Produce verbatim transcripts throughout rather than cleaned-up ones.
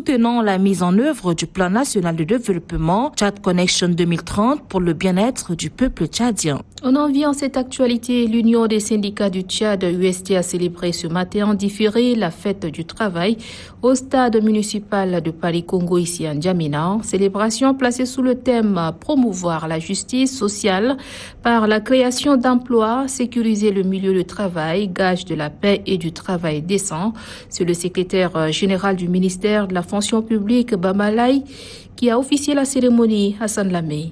soutenant la mise en œuvre du plan national de développement Tchad Connection deux mille trente pour le bien-être du peuple tchadien. On en vient à cette actualité. L'Union des syndicats du Tchad, U S T, a célébré ce matin en différé la fête du travail au stade municipal de Paris-Congo ici à N'Djamena. Célébration placée sous le thème promouvoir la justice sociale par la création d'emplois, sécuriser le milieu de travail, gage de la paix et du travail décent. C'est le secrétaire général du ministère de la fonction publique, Bamalaï, qui a officié la cérémonie. Hassan Lamé.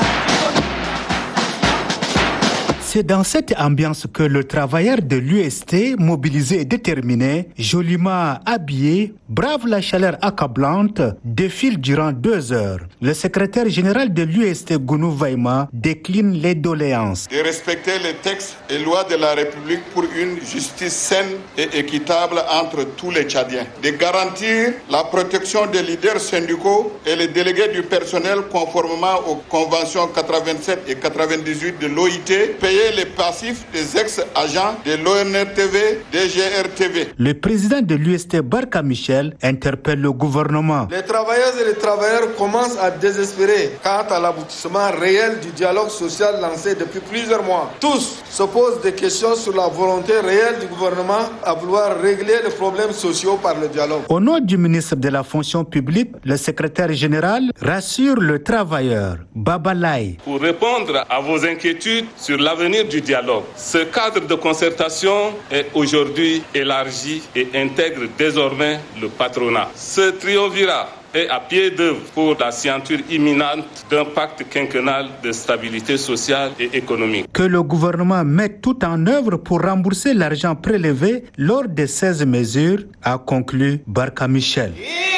C'est dans cette ambiance que le travailleur de l'U S T, mobilisé et déterminé, joliment habillé, brave la chaleur accablante, défile durant deux heures. Le secrétaire général de l'U S T, Gounou Vaïma, décline les doléances. De respecter les textes et lois de la République pour une justice saine et équitable entre tous les Tchadiens. De garantir la protection des leaders syndicaux et les délégués du personnel conformément aux conventions quatre-vingt-sept et quatre-vingt-dix-huit de l'O I T, payer les passifs des ex-agents de l'O N R T V, D G R T V. Le président de l'U S T, Barka Michel, interpelle le gouvernement. Les travailleurs et les travailleurs commencent à désespérer quant à l'aboutissement réel du dialogue social lancé depuis plusieurs mois. Tous se posent des questions sur la volonté réelle du gouvernement à vouloir régler les problèmes sociaux par le dialogue. Au nom du ministre de la fonction publique, le secrétaire général rassure le travailleur, Babalaï. Pour répondre à vos inquiétudes sur l'avenir du dialogue, ce cadre de concertation est aujourd'hui élargi et intègre désormais le patronat. Ce triumvirat est à pied d'œuvre pour la signature imminente d'un pacte quinquennal de stabilité sociale et économique. Que le gouvernement mette tout en œuvre pour rembourser l'argent prélevé lors des seize mesures, a conclu Barka Michel.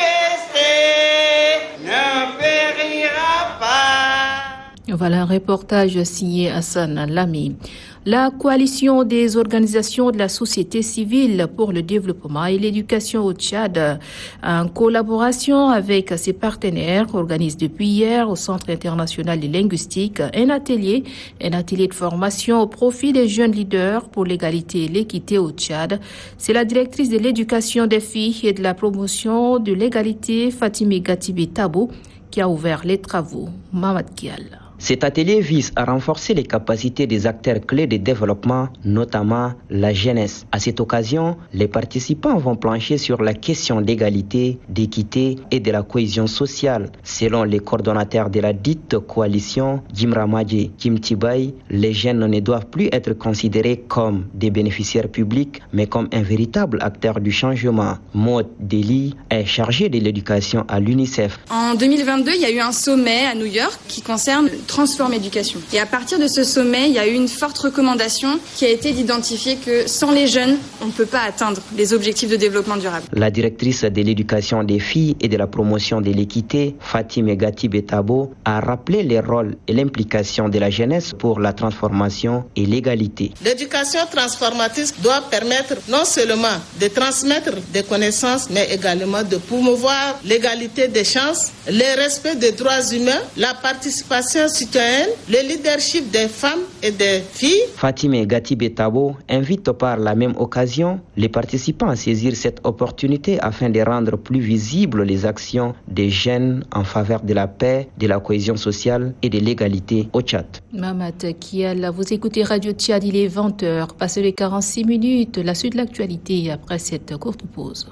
Voilà un reportage signé Hassan Lamy. La coalition des organisations de la société civile pour le développement et l'éducation au Tchad, en collaboration avec ses partenaires, organise depuis hier au Centre international de linguistique un atelier, un atelier de formation au profit des jeunes leaders pour l'égalité et l'équité au Tchad. C'est la directrice de l'éducation des filles et de la promotion de l'égalité, Fatime Gatibé Tabou, qui a ouvert les travaux. Mamad Kial. Cet atelier vise à renforcer les capacités des acteurs clés de développement, notamment la jeunesse. À cette occasion, les participants vont plancher sur la question d'égalité, d'équité et de la cohésion sociale. Selon les coordonnateurs de la dite coalition, Jim Ramadje, Jim Tibaï, les jeunes ne doivent plus être considérés comme des bénéficiaires publics, mais comme un véritable acteur du changement. Maud Deli est chargée de l'éducation à l'UNICEF. En deux mille vingt-deux, il y a eu un sommet à New York qui concerne Transform Éducation. Et à partir de ce sommet, il y a eu une forte recommandation qui a été d'identifier que sans les jeunes, on ne peut pas atteindre les objectifs de développement durable. La directrice de l'éducation des filles et de la promotion de l'équité, Fatime Gatibé Tabou, a rappelé les rôles et l'implication de la jeunesse pour la transformation et l'égalité. L'éducation transformatrice doit permettre non seulement de transmettre des connaissances, mais également de promouvoir l'égalité des chances, le respect des droits humains, la participation citoyenne, le leadership des femmes et des filles. Fatime Gatibé Tabou invite par la même occasion les participants à saisir cette opportunité afin de rendre plus visibles les actions des jeunes en faveur de la paix, de la cohésion sociale et de l'égalité au Tchad. Mamad Kial, vous écoutez Radio Tchad, il est vingt heures, passé les quarante-six minutes, la suite de l'actualité après cette courte pause.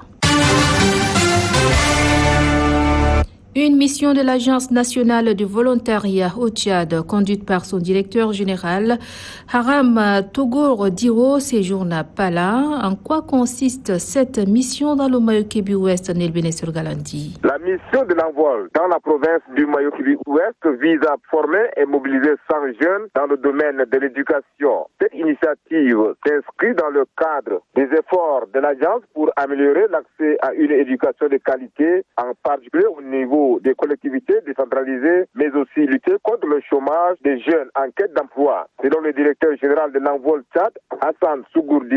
Une mission de l'Agence nationale de volontariat au Tchad, conduite par son directeur général, Haram Togor Diro, séjourne à Pala. En quoi consiste cette mission dans le Mayo-Kébi Ouest, Nelbene Surgalandi? La mission de l'envol dans la province du Mayo-Kébi Ouest vise à former et mobiliser cent jeunes dans le domaine de l'éducation. Cette initiative s'inscrit dans le cadre des efforts de l'Agence pour améliorer l'accès à une éducation de qualité, en particulier au niveau des collectivités décentralisées, mais aussi lutter contre le chômage des jeunes en quête d'emploi. Selon le directeur général de l'envol Tchad, Hassan Sougourdiro,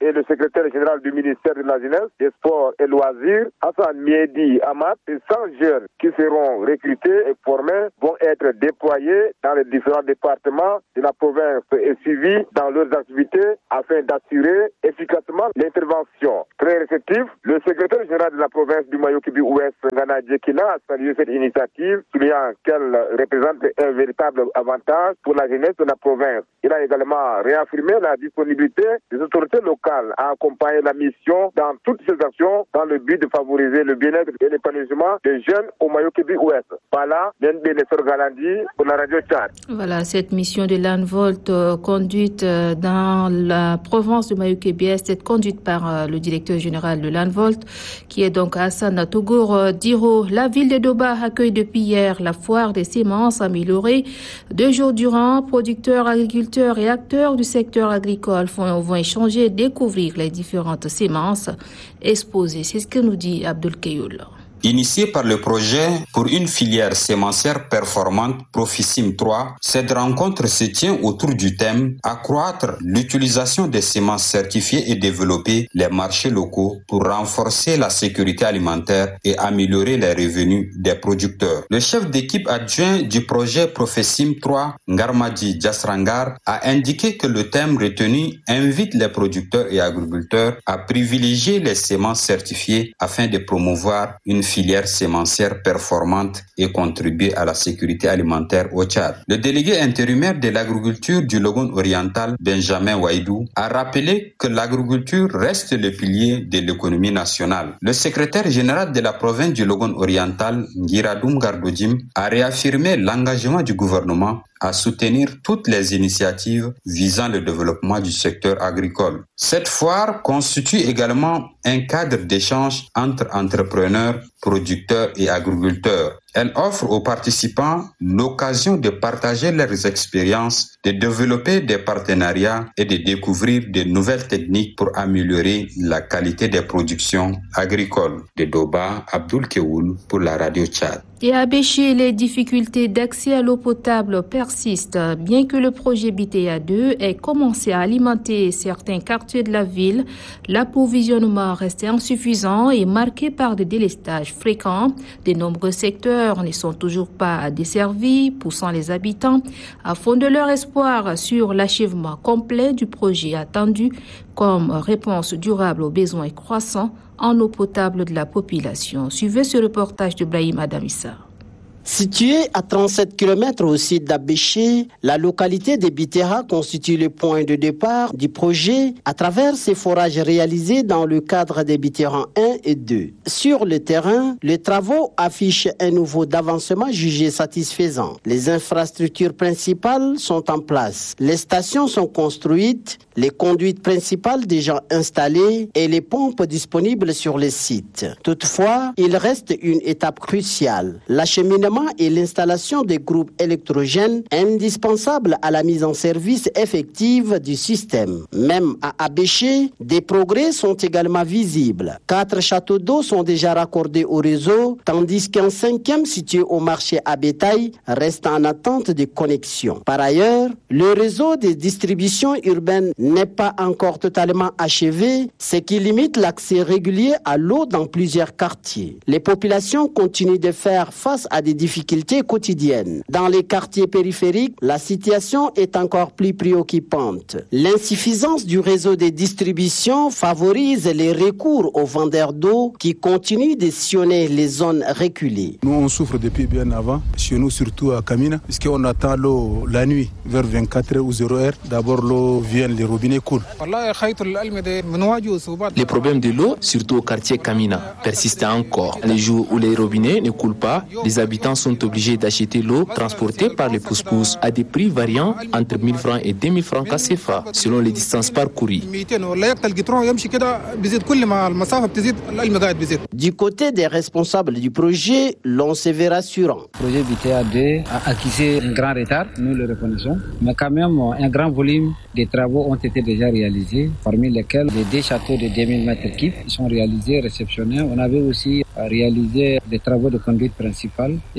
et le secrétaire général du ministère de la Jeunesse, des Sports et Loisirs, Hassan Miedi Amat. Ces cent jeunes qui seront recrutés et formés vont être déployés dans les différents départements de la province et suivis dans leurs activités afin d'assurer efficacement l'intervention. Très réceptif, le secrétaire général de la province du Mayo-Kibi-Ouest, Ngana Djekina, a salué cette initiative, soulignant qu'elle représente un véritable avantage pour la jeunesse de la province. Il a également réaffirmé la disponibilité des autorités locales à accompagner la mission dans toutes ces actions dans le but de favoriser le bien-être et l'épanouissement des jeunes au Mayo-Kibi-Ouest. Voilà, Benbénessor Galandi pour la radio Tchad. Voilà, cette mission de l'Anvolt euh, conduite euh, dans la province du Mayo-Kibi-Ouest est conduite par euh, le directeur général de l'Anvolt, qui est donc Hassan Tougour euh, Diro. La ville de Doba accueille depuis hier la foire des semences améliorées. Deux jours durant, producteurs, agriculteurs et acteurs du secteur agricole vont, vont échanger et découvrir les différentes semences exposées. C'est ce que nous dit Abdul Keyoul. Initié par le projet pour une filière sémencière performante Proficim trois, cette rencontre se tient autour du thème « Accroître l'utilisation des semences certifiées et développer les marchés locaux pour renforcer la sécurité alimentaire et améliorer les revenus des producteurs ». Le chef d'équipe adjoint du projet Proficim trois, Ngarmadji Jasrangar, a indiqué que le thème retenu invite les producteurs et agriculteurs à privilégier les semences certifiées afin de promouvoir une filière sémencière performante et contribuer à la sécurité alimentaire au Tchad. Le délégué intérimaire de l'agriculture du Logone oriental, Benjamin Waidou, a rappelé que l'agriculture reste le pilier de l'économie nationale. Le secrétaire général de la province du Logone oriental, Ngiradoum Gardodjim, a réaffirmé l'engagement du gouvernement à soutenir toutes les initiatives visant le développement du secteur agricole. Cette foire constitue également un cadre d'échange entre entrepreneurs, producteurs et agriculteurs. Elle offre aux participants l'occasion de partager leurs expériences, de développer des partenariats et de découvrir de nouvelles techniques pour améliorer la qualité des productions agricoles. De Doba, Abdul Keoul pour la radio Tchad. Et à Béché, les difficultés d'accès à l'eau potable persistent. Bien que le projet B T A deux ait commencé à alimenter certains quartiers de la ville, l'approvisionnement reste insuffisant et marqué par des délestages fréquents. De nombreux secteurs ne sont toujours pas desservis, poussant les habitants à fonder leur espoir sur l'achèvement complet du projet attendu comme réponse durable aux besoins croissants en eau potable de la population. Suivez ce reportage de Brahim Adamissa. Située à trente-sept kilomètres au sud d'Abéché, la localité de Bitera constitue le point de départ du projet à travers ces forages réalisés dans le cadre des Bitera un et deux. Sur le terrain, les travaux affichent un niveau d'avancement jugé satisfaisant. Les infrastructures principales sont en place. Les stations sont construites, les conduites principales déjà installées et les pompes disponibles sur les sites. Toutefois, il reste une étape cruciale, l'acheminement et l'installation des groupes électrogènes indispensables à la mise en service effective du système. Même à Abéché, des progrès sont également visibles. Quatre châteaux d'eau sont déjà raccordés au réseau, tandis qu'un cinquième situé au marché à bétail reste en attente de connexion. Par ailleurs, le réseau de distribution urbaine n'est pas encore totalement achevé, ce qui limite l'accès régulier à l'eau dans plusieurs quartiers. Les populations continuent de faire face à des difficultés quotidiennes. Dans les quartiers périphériques, la situation est encore plus préoccupante. L'insuffisance du réseau de distribution favorise les recours aux vendeurs d'eau qui continuent de sillonner les zones reculées. Nous, on souffre depuis bien avant, chez nous surtout à Kamina, puisqu'on attend l'eau la nuit, vers vingt-quatre heures ou zéro heure. D'abord, l'eau vient, les robinets coulent. Les problèmes de l'eau, surtout au quartier Kamina, persistent encore. Les jours où les robinets ne coulent pas, les habitants sont obligés d'acheter l'eau transportée par les pousse-pousse à des prix variant entre mille francs et deux mille francs C F A selon les distances parcourues. Du côté des responsables du projet, l'on se veut rassurant. Le projet B T A deux a accusé un grand retard, nous le reconnaissons, mais quand même un grand volume de travaux ont été déjà réalisés, parmi lesquels les deux châteaux de deux mille mètres cubes sont réalisés, réceptionnés. On avait aussi réalisé des travaux de conduite principale et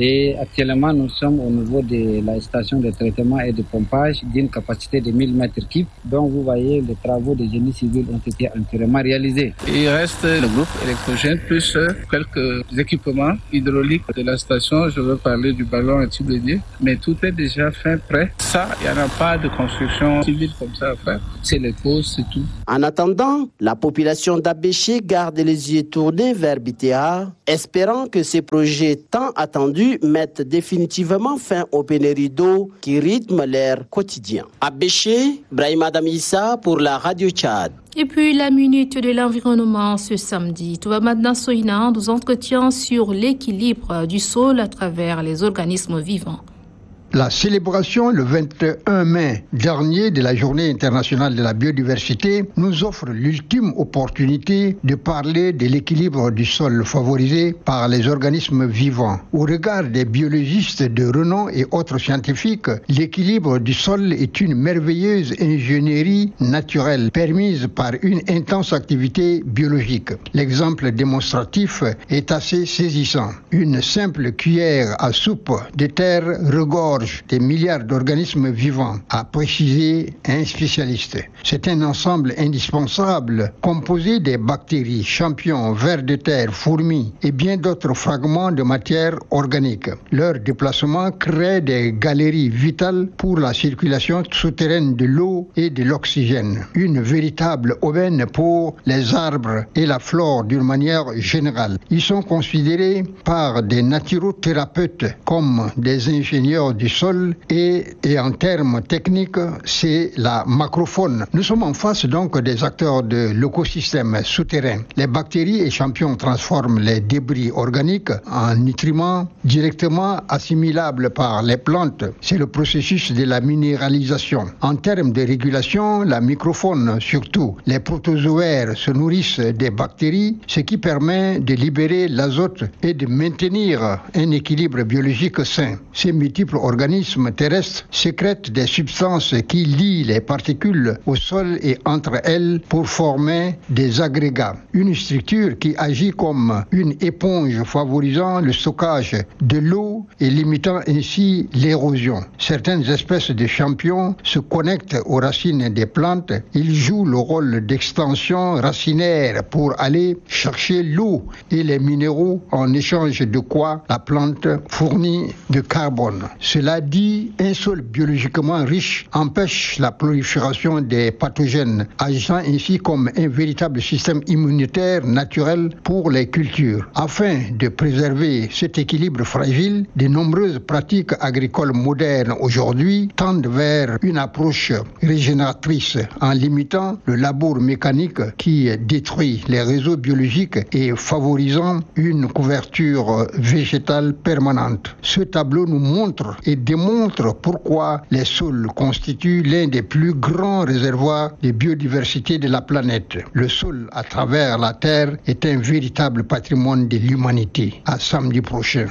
Et actuellement, nous sommes au niveau de la station de traitement et de pompage d'une capacité de mille mètres cubes. Donc vous voyez, les travaux de génie civil ont été entièrement réalisés. Il reste le groupe électrogène plus quelques équipements hydrauliques de la station. Je veux parler du ballon et tube dédié, mais tout est déjà fait, prêt. Ça, il n'y en a pas de construction civile comme ça à faire. C'est les causes, c'est tout. En attendant, la population d'Abéché garde les yeux tournés vers B T A, espérant que ces projets tant attendus mettent définitivement fin aux pénuries d'eau qui rythment leur quotidien. Abéché, Brahima Damissa pour la Radio Tchad. Et puis la minute de l'environnement ce samedi. Touba Soina nous entretient sur l'équilibre du sol à travers les organismes vivants. La célébration le vingt et un mai dernier de la Journée internationale de la biodiversité nous offre l'ultime opportunité de parler de l'équilibre du sol favorisé par les organismes vivants. Au regard des biologistes de renom et autres scientifiques, l'équilibre du sol est une merveilleuse ingénierie naturelle permise par une intense activité biologique. L'exemple démonstratif est assez saisissant. Une simple cuillère à soupe de terre regorge des milliards d'organismes vivants, a précisé un spécialiste. C'est un ensemble indispensable composé des bactéries, champignons, vers de terre, fourmis et bien d'autres fragments de matière organique. Leur déplacement crée des galeries vitales pour la circulation souterraine de l'eau et de l'oxygène. Une véritable aubaine pour les arbres et la flore d'une manière générale. Ils sont considérés par des naturothérapeutes comme des ingénieurs du sol et, et en termes techniques, c'est la macrofaune. Nous sommes en face donc des acteurs de l'écosystème souterrain. Les bactéries et champignons transforment les débris organiques en nutriments directement assimilables par les plantes. C'est le processus de la minéralisation. En termes de régulation, la microfaune, surtout les protozoaires, se nourrissent des bactéries, ce qui permet de libérer l'azote et de maintenir un équilibre biologique sain. Ces multiples organismes terrestres sécrètent des substances qui lient les particules au sol et entre elles pour former des agrégats. Une structure qui agit comme une éponge favorisant le stockage de l'eau et limitant ainsi l'érosion. Certaines espèces de champignons se connectent aux racines des plantes. Ils jouent le rôle d'extension racinaire pour aller chercher l'eau et les minéraux en échange de quoi la plante fournit de carbone. Cela dit, un sol biologiquement riche empêche la prolifération des pathogènes, agissant ainsi comme un véritable système immunitaire naturel pour les cultures. Afin de préserver cet équilibre fragile, de nombreuses pratiques agricoles modernes aujourd'hui tendent vers une approche régénératrice en limitant le labour mécanique qui détruit les réseaux biologiques et favorisant une couverture végétale permanente. Ce tableau nous montre et démontre pourquoi les sols constituent l'un des plus grands réservoirs de biodiversité de la planète. Le sol à travers la Terre est un véritable patrimoine de l'humanité. À samedi prochain.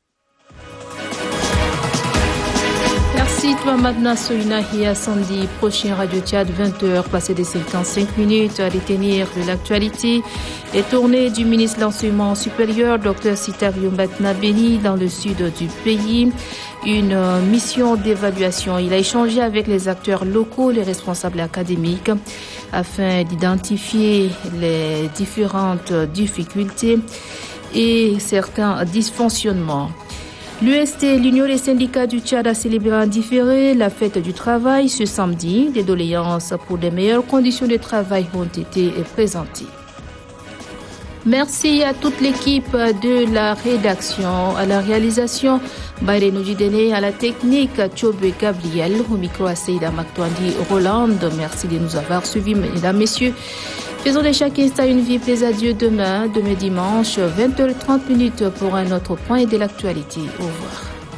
Merci toi maintenant Soina et à samedi prochain Radio Tchad vingt heures passé des cinquante-cinq minutes à détenir de l'actualité. Les tournées du ministre de l'Enseignement supérieur Dr Sitario Batna Beni dans le sud du pays. Une mission d'évaluation. Il a échangé avec les acteurs locaux, les responsables académiques afin d'identifier les différentes difficultés et certains dysfonctionnements. L'U S T, l'Union des syndicats du Tchad, a célébré en différé la fête du travail ce samedi. Des doléances pour de meilleures conditions de travail ont été présentées. Merci à toute l'équipe de la rédaction, à la réalisation, Bayre Noujidene, à la technique, Tchobe Gabriel, au micro à Seida Maktouandi Roland. Merci de nous avoir suivis, mesdames, messieurs. Faisons de chaque instant une vie, plaise à Dieu demain, demain dimanche, vingt heures trente pour un autre point de l'actualité. Au revoir.